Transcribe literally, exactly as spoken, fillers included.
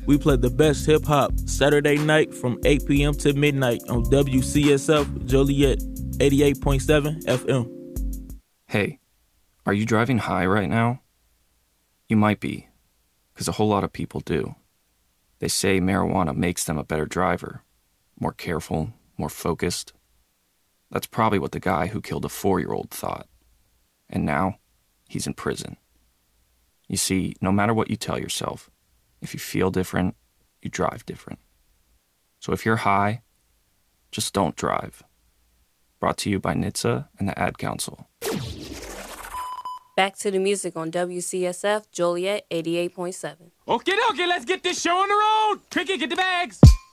We play the best hip-hop Saturday night from eight p.m. to midnight on W C S F Joliet eighty-eight point seven F M. Hey, are you driving high right now? You might be, because a whole lot of people do. They say marijuana makes them a better driver, more careful, more focused. That's probably what the guy who killed a four-year-old thought. And now, he's in prison. You see, no matter what you tell yourself, if you feel different, you drive different. So if you're high, just don't drive. Brought to you by N H T S A and the Ad Council. Back to the music on W C S F Joliet eighty-eight point seven. Okay, okay, let's get this show on the road. Cricket, get the bags.